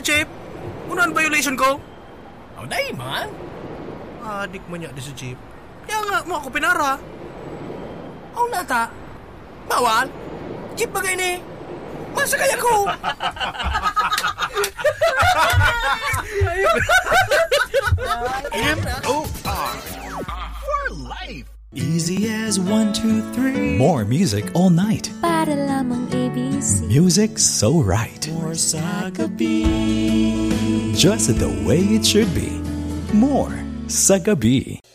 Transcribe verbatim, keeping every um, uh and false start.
Jeep? Unan violation ko? Oh, day man. Adik man niya di sa Jeep. Kaya nga, mo ako pinara. Oh, nata. Bawal. Jeep bagay ni. Masakay ako. M O R for life. Easy as one, two, three. More music all night. Para lamang A B C. Music so right. More Sagabi. Just the way it should be. More sa gabi.